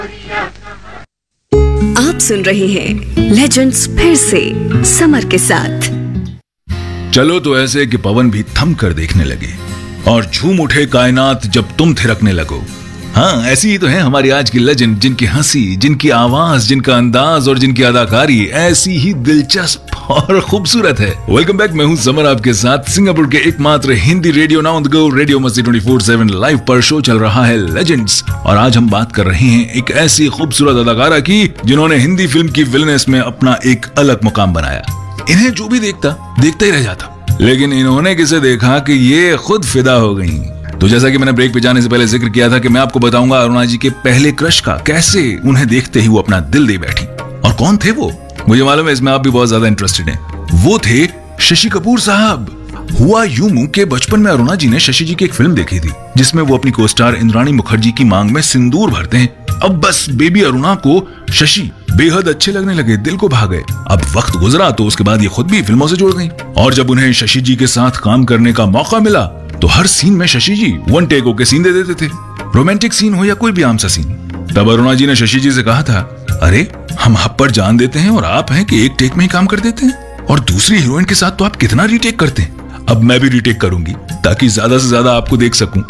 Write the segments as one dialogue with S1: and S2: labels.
S1: आप सुन रहे हैं लेजेंड्स फिर से समर के साथ।
S2: चलो तो ऐसे कि पवन भी थम कर देखने लगे और झूम उठे कायनात जब तुम थिरकने लगो। हाँ, ऐसी ही तो है हमारी आज की लेजेंड, जिनकी हंसी, जिनकी आवाज, जिनका अंदाज और जिनकी अदाकारी ऐसी ही दिलचस्प और खूबसूरत है। वेलकम बैक, मैं हूं समर आपके साथ। सिंगापुर के एकमात्र Hindi radio now on the go radio मस्ती 24/7 लाइव पर शो चल रहा है लेजेंड्स, और आज हम बात कर रहे हैं एक ऐसी खूबसूरत अदाकारा की जिन्होंने हिंदी फिल्म की विलनेस में अपना एक अलग मुकाम बनाया। इन्हें जो भी देखता ही रह जाता, लेकिन इन्होंने किसे देखा कि ये खुद फिदा हो गई। तो जैसा कि मैंने ब्रेक पे जाने से पहले जिक्र किया था कि मैं आपको बताऊंगा अरुणा जी के पहले क्रश का, कैसे उन्हें देखते ही वो अपना दिल दे बैठी। और कौन थे वो, मुझे मालूम है इसमें आप भी बहुत ज्यादा इंटरेस्टेड हैं। वो थे शशि कपूर साहब। हुआ यूं कि बचपन में अरुणा जी ने शशि जी की एक फिल्म देखी थी जिसमें वो अपनी कोस्टार इंद्राणी मुखर्जी की मांग में सिंदूर भरते हैं। अब बस बेबी अरुणा को शशि बेहद अच्छे लगने लगे, दिल को भा गए। अब वक्त गुजरा तो उसके बाद ये खुद भी फिल्मों से जुड़ गई, और जब उन्हें शशि जी के साथ काम करने का मौका मिला तो हर सीन में शशि जी वन टेक होके सीन दे देते थे, रोमांटिक सीन हो या कोई भी आम सा सीन। तब अरुणा जी ने शशि जी से कहा था, अरे हम आप पर जान देते हैं और आप हैं कि एक टेक में ही काम कर देते हैं, और दूसरी हीरोइन के साथ तो आप कितना रीटेक करते हैं। अब मैं भी रीटेक करूंगी ताकि ज्यादा से ज्यादा आपको देख सकूं।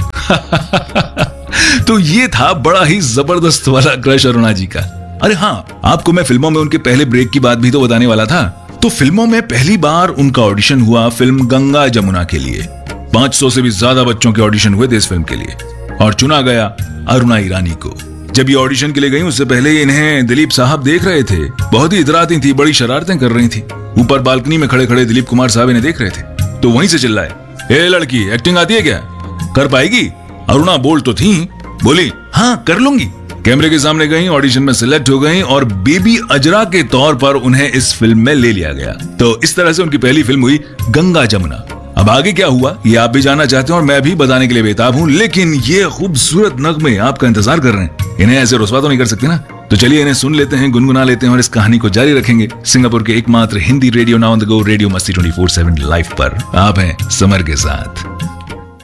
S2: तो ये था बड़ा ही जबरदस्त वाला क्रश अरुणा जी का। अरे हाँ, आपको मैं फिल्मों में उनके पहले ब्रेक की बात भी तो बताने वाला था। तो फिल्मों में पहली बार उनका ऑडिशन हुआ फिल्म गंगा जमुना के लिए। 500 से भी ज्यादा बच्चों के ऑडिशन हुए थे इस फिल्म के लिए, और चुना गया अरुणा ईरानी को। जब ये ऑडिशन के लिए गई उससे पहले इन्हें दिलीप साहब देख रहे थे। बहुत ही इतराती थी, बड़ी शरारतें कर रही थी। ऊपर बालकनी में खड़े खड़े दिलीप कुमार साहब इन्हें देख रहे थे, तो वहीं से चिल्लाए, ए लड़की, एक्टिंग आती है क्या, कर पाएगी? अरुणा बोल तो थी, बोली हाँ कर लूंगी। कैमरे के सामने गई, ऑडिशन में सिलेक्ट हो गई और बेबी अजरा के तौर पर उन्हें इस फिल्म में ले लिया गया। तो इस तरह से उनकी पहली फिल्म हुई गंगा जमुना। अब आगे क्या हुआ ये आप भी जानना चाहते हैं और मैं भी बताने के लिए बेताब हूं, लेकिन ये खूबसूरत नगमे आपका इंतजार कर रहे हैं। इन्हें ऐसे रुसवा तो नहीं कर सकते ना, तो चलिए इन्हें सुन लेते हैं, गुनगुना लेते हैं और इस कहानी को जारी रखेंगे सिंगापुर के एकमात्र Hindi radio now on the go radio मस्ती 24/7 लाइव पर। आप हैं समर के साथ।